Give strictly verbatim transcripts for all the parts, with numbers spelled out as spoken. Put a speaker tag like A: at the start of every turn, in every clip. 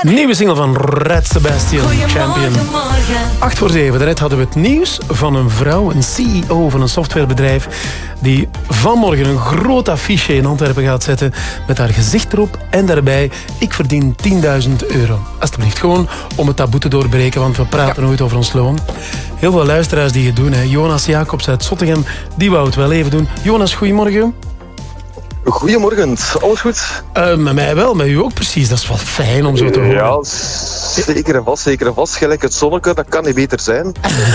A: Nieuwe single van Red Sebastian, Champion. acht voor zeven. Daarnet hadden we het nieuws van een vrouw, een C E O van een softwarebedrijf, die vanmorgen een groot affiche in Antwerpen gaat zetten met haar gezicht erop en daarbij: ik verdien tienduizend euro. Alsjeblieft, gewoon om het taboe te doorbreken, want we praten ja. nooit over ons loon. Heel veel luisteraars die het doen. Hè. Jonas Jacobs uit Zottegem, die wou het wel even doen. Jonas, goedemorgen.
B: Goedemorgen, alles goed?
A: Uh, met mij wel, met u ook precies. Dat is wel fijn om zo te horen.
B: Ja, zeker en vast, zeker en vast. Gelijk het zonneke, dat kan niet beter zijn.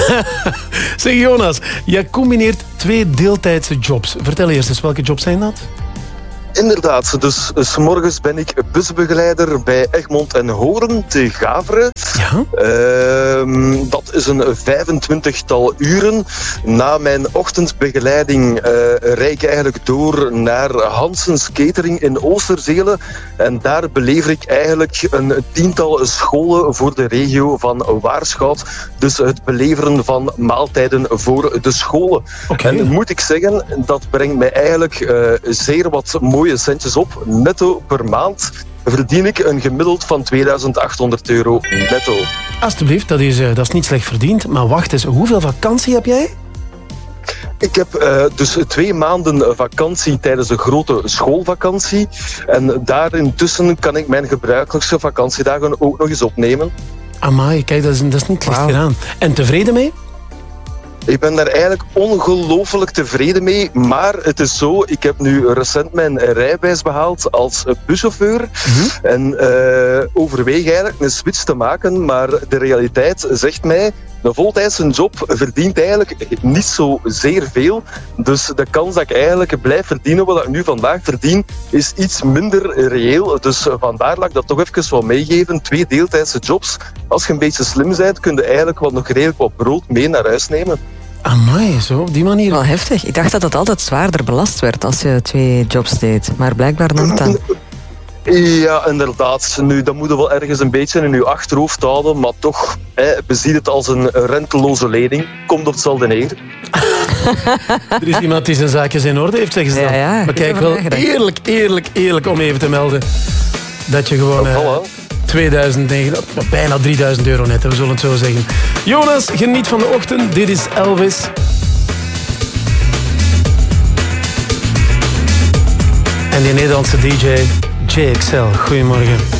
A: Zeg Jonas, jij combineert twee deeltijdse jobs. Vertel eerst eens, welke jobs zijn dat?
B: Inderdaad, dus 's morgens ben ik busbegeleider bij Egmond en Hoorn te Gaveren.
A: Ja?
B: Uh, dat is een vijfentwintigtal uren. Na mijn ochtendbegeleiding uh, rijd ik eigenlijk door naar Hansens Catering in Oosterzele. En daar belever ik eigenlijk een tiental scholen voor de regio van Waarschout. Dus het beleveren van maaltijden voor de scholen.
A: Okay.
B: En moet ik zeggen, dat brengt mij eigenlijk uh, zeer wat mooie centjes op. Netto per maand verdien ik een gemiddeld van tweeduizend achthonderd euro netto.
A: Alsjeblieft, dat is, uh, dat is niet slecht verdiend. Maar wacht eens, hoeveel vakantie heb jij?
B: Ik heb uh, dus twee maanden vakantie tijdens de grote schoolvakantie. En daarintussen kan ik mijn gebruikelijkse vakantiedagen ook nog eens opnemen.
A: Amai, kijk, dat is, dat is niet slecht
B: wow.
A: gedaan. En tevreden mee?
B: Ik ben daar eigenlijk ongelooflijk tevreden mee, maar het is zo, ik heb nu recent mijn rijbewijs behaald als buschauffeur mm-hmm. en uh, overweeg eigenlijk een switch te maken, maar de realiteit zegt mij, een voltijdse job verdient eigenlijk niet zo zeer veel, dus de kans dat ik eigenlijk blijf verdienen wat ik nu vandaag verdien, is iets minder reëel, dus vandaar laat ik dat toch even wat meegeven, twee deeltijdse jobs. Als je een beetje slim bent, kun je eigenlijk wat nog redelijk wat brood mee naar huis nemen.
A: Amai, zo op die manier.
C: Wel heftig. Ik dacht dat het altijd zwaarder belast werd als je twee jobs deed. Maar blijkbaar niet dan.
B: Ja, inderdaad. Nu, dat moet je wel ergens een beetje in je achterhoofd houden, maar toch, hè, bezien het als een renteloze lening. Komt op hetzelfde neer.
A: Er is iemand die zijn zaakjes in orde heeft, zeggen ze dan.
C: Ja, ja,
A: maar kijk, wel eerlijk, eerlijk, eerlijk om even te melden dat je gewoon uh, tweeduizend, bijna drieduizend euro net, we zullen het zo zeggen. Jonas, geniet van de ochtend. Dit is Elvis. En die Nederlandse D J J X L. Goedemorgen.